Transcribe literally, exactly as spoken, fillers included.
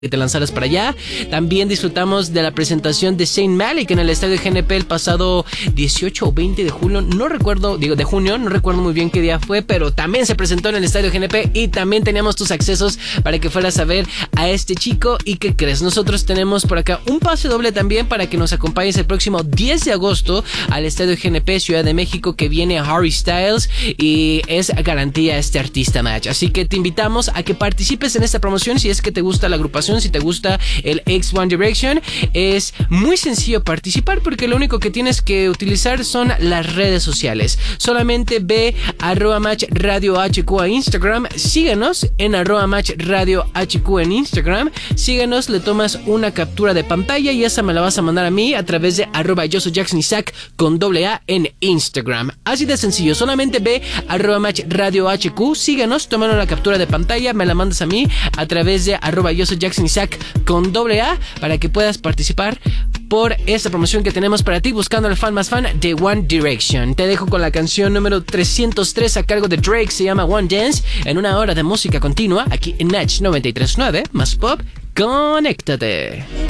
que te lanzaras para allá. También disfrutamos de la presentación de Zayn Malik en el estadio G N P el pasado dieciocho o veinte de julio, no recuerdo, digo de junio, no recuerdo muy bien qué día fue, pero también se presentó en el estadio G N P y también teníamos tus accesos para que fueras a ver a este chico. ¿Y qué crees? Nosotros tenemos por acá un pase doble también para que nos acompañes el próximo diez de agosto al estadio G N P Ciudad de México, que viene Harry Styles y es garantía este artista, match. Así que te invitamos a que participes en esta promoción si es que te gusta la agrupación, si te gusta el X One Direction. Es muy sencillo participar porque lo único que tienes que utilizar son las redes sociales. Solamente ve arroba match radio H Q a Instagram, síguenos en arroba match radio H Q en Instagram, síguenos, le tomas una captura de pantalla y esa me la vas a mandar a mí a través de arroba yo soy Jackson Isaac con doble A en Instagram. Así de sencillo, solamente ve arroba match radio H Q, síguenos, tómalo la captura de pantalla, me la mandas a mí a través de arroba yo soy Jackson Isaac con doble A para que puedas participar por esta promoción que tenemos para ti, buscando al fan más fan de One Direction. Te dejo con la canción número trescientos tres a cargo de Drake, se llama One Dance, en una hora de música continua aquí en Match noventa y tres punto nueve, más pop, conéctate.